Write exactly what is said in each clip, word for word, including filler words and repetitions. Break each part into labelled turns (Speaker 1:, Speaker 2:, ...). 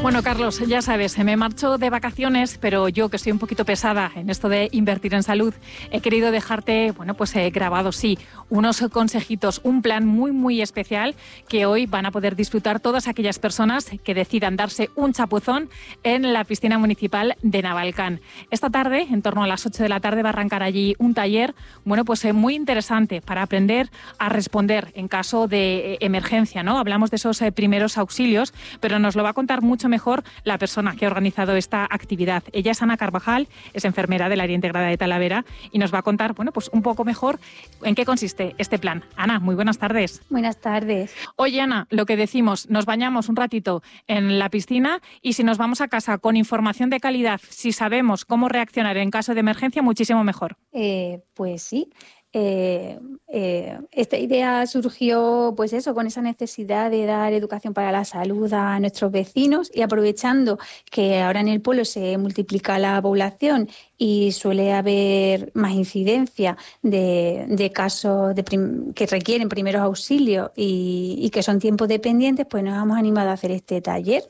Speaker 1: Bueno, Carlos, ya sabes, me marcho de vacaciones, pero yo, que estoy un poquito pesada en esto de invertir en salud, he querido dejarte, bueno, pues eh, grabado, sí, unos consejitos, un plan muy, muy especial que hoy van a poder disfrutar todas aquellas personas que decidan darse un chapuzón en la piscina municipal de Navalcán. Esta tarde, en torno a las ocho de la tarde, va a arrancar allí un taller, bueno, pues eh, muy interesante para aprender a responder en caso de eh, emergencia, ¿no? Hablamos de esos eh, primeros auxilios, pero nos lo va a contar mucho mejor la persona que ha organizado esta actividad. Ella es Ana Carvajal, es enfermera del área integrada de Talavera y nos va a contar, bueno, pues un poco mejor en qué consiste este plan. Ana, muy buenas tardes.
Speaker 2: Buenas tardes.
Speaker 1: Oye, Ana, lo que decimos, nos bañamos un ratito en la piscina y si nos vamos a casa con información de calidad, si sabemos cómo reaccionar en caso de emergencia, muchísimo mejor.
Speaker 2: Eh, pues sí. Eh, eh, esta idea surgió, pues eso, con esa necesidad de dar educación para la salud a nuestros vecinos y aprovechando que ahora en el pueblo se multiplica la población y suele haber más incidencia de, de casos de prim- que requieren primeros auxilios y, y que son tiempos dependientes, pues nos hemos animado a hacer este taller.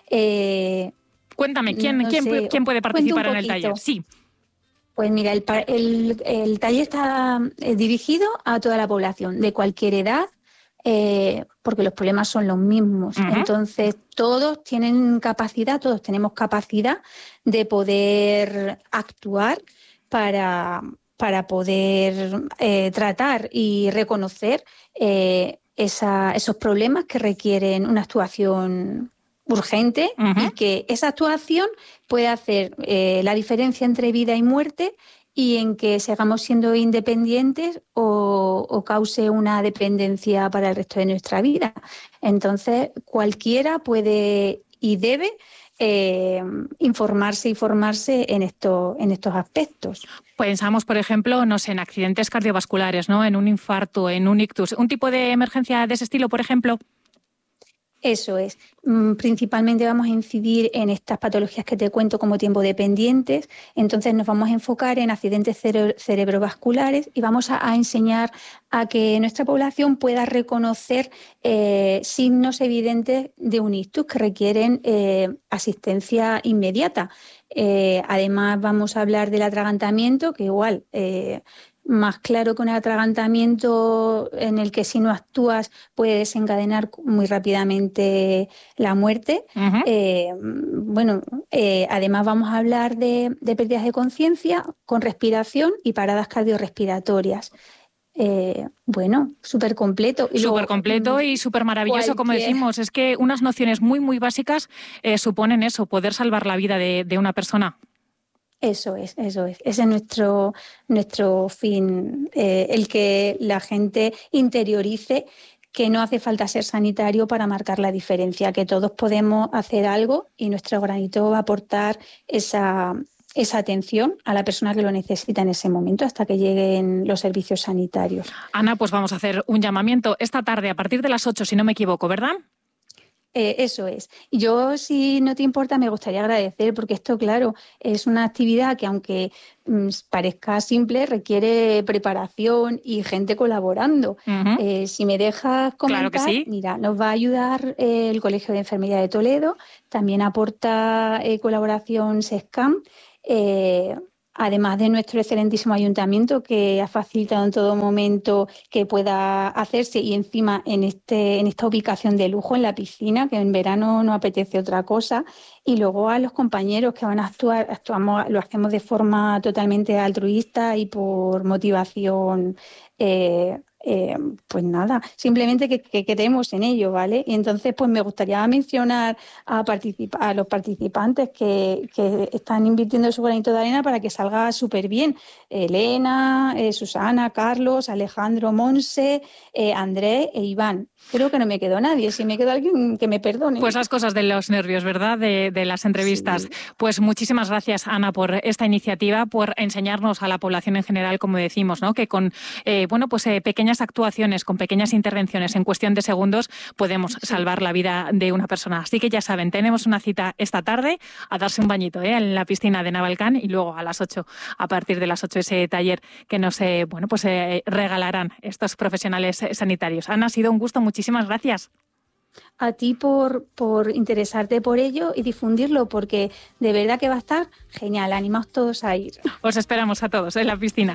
Speaker 2: Eh,
Speaker 1: Cuéntame, ¿quién,
Speaker 2: no
Speaker 1: quién,
Speaker 2: sé,
Speaker 1: quién puede participar en el
Speaker 2: poquito.
Speaker 1: taller? Sí.
Speaker 2: Pues mira, el, el, el taller está eh, dirigido a toda la población, de cualquier edad, eh, porque los problemas son los mismos.
Speaker 1: Uh-huh.
Speaker 2: Entonces, todos tienen capacidad, todos tenemos capacidad de poder actuar para, para poder eh, tratar y reconocer eh, esa, esos problemas que requieren una actuación urgente
Speaker 1: uh-huh.
Speaker 2: y que esa actuación puede hacer eh, la diferencia entre vida y muerte y en que sigamos siendo independientes o, o cause una dependencia para el resto de nuestra vida. Entonces, cualquiera puede y debe eh, informarse y formarse en, esto, en estos aspectos.
Speaker 1: Pensamos, por ejemplo, no sé, en accidentes cardiovasculares, ¿no? En un infarto, en un ictus, un tipo de emergencia de ese estilo, por ejemplo.
Speaker 2: Eso es. Principalmente vamos a incidir en estas patologías que te cuento como tiempo dependientes. Entonces nos vamos a enfocar en accidentes cere- cerebrovasculares y vamos a, a enseñar a que nuestra población pueda reconocer eh, signos evidentes de un ictus que requieren eh, asistencia inmediata. Eh, además vamos a hablar del atragantamiento, que igual... Eh, más claro que un atragantamiento en el que si no actúas puede desencadenar muy rápidamente la muerte.
Speaker 1: Uh-huh.
Speaker 2: Eh, bueno, eh, además vamos a hablar de, de pérdidas de conciencia con respiración y paradas cardiorrespiratorias. Eh, bueno, súper completo.
Speaker 1: Súper completo y súper maravilloso, cualquier... como decimos. Es que unas nociones muy, muy básicas eh, suponen eso, poder salvar la vida de, de una persona.
Speaker 2: Eso es, eso es. Ese es nuestro, nuestro fin, eh, el que la gente interiorice que no hace falta ser sanitario para marcar la diferencia, que todos podemos hacer algo y nuestro granito va a aportar esa, esa atención a la persona que lo necesita en ese momento hasta que lleguen los servicios sanitarios.
Speaker 1: Ana, pues vamos a hacer un llamamiento esta tarde a partir de las ocho, si no me equivoco, ¿verdad?
Speaker 2: Eh, eso es. Yo, si no te importa, me gustaría agradecer porque esto, claro, es una actividad que aunque mm, parezca simple, requiere preparación y gente colaborando.
Speaker 1: Uh-huh.
Speaker 2: Eh, si me dejas comentar,
Speaker 1: claro que sí.
Speaker 2: Mira, nos va a ayudar eh, el Colegio de Enfermería de Toledo, también aporta eh, colaboración SESCAM, eh, además de nuestro excelentísimo ayuntamiento que ha facilitado en todo momento que pueda hacerse y encima en, este, en esta ubicación de lujo en la piscina, que en verano no apetece otra cosa, y luego a los compañeros que van a actuar, actuamos, lo hacemos de forma totalmente altruista y por motivación eh, Eh, pues nada, simplemente que, que creemos en ello, ¿vale? Y entonces pues me gustaría mencionar a, participa- a los participantes que, que están invirtiendo su granito de arena para que salga súper bien. Elena, eh, Susana, Carlos, Alejandro, Monse, eh, Andrés e Iván. Creo que no me quedó nadie. Si me quedó alguien, que me perdone.
Speaker 1: Pues las cosas de los nervios, ¿verdad? De, de las entrevistas. Sí. Pues muchísimas gracias, Ana, por esta iniciativa, por enseñarnos a la población en general, como decimos, ¿no? Que con eh, bueno, pues eh, pequeñas actuaciones, con pequeñas intervenciones en cuestión de segundos, podemos sí. salvar la vida de una persona. Así que ya saben, tenemos una cita esta tarde a darse un bañito ¿eh? en la piscina de Navalcán y luego a las ocho, a partir de las ocho, ese taller que nos eh, bueno, pues, eh, regalarán estos profesionales sanitarios. Ana, ha sido un gusto. Muchísimas gracias.
Speaker 2: a ti por, por interesarte por ello y difundirlo, porque de verdad que va a estar genial. Animaos todos a ir.
Speaker 1: Os esperamos a todos en la piscina.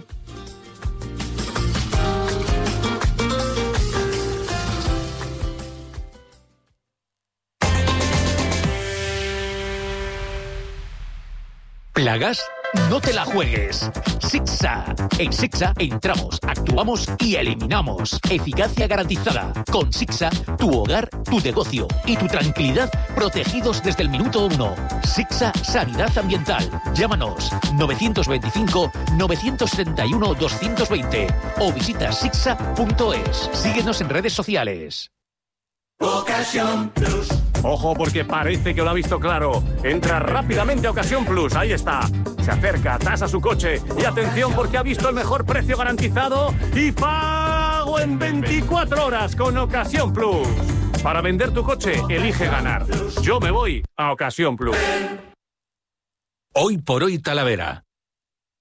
Speaker 3: ¿Plagas? No te la juegues. Sixa. En Sixa entramos, actuamos y eliminamos. Eficacia garantizada. Con Sixa, tu hogar, tu negocio y tu tranquilidad protegidos desde el minuto uno. Sixa Sanidad Ambiental. Llámanos novecientos veinticinco, novecientos treinta y uno, doscientos veinte o visita sixa punto es. Síguenos en redes sociales.
Speaker 4: Ocasión Plus. Ojo, porque parece que lo ha visto claro. Entra rápidamente a Ocasión Plus, ahí está. Se acerca, tasa su coche y atención porque ha visto el mejor precio garantizado y pago en veinticuatro horas con Ocasión Plus. Para vender tu coche, elige ganar. Yo me voy a Ocasión Plus.
Speaker 3: Hoy por hoy Talavera.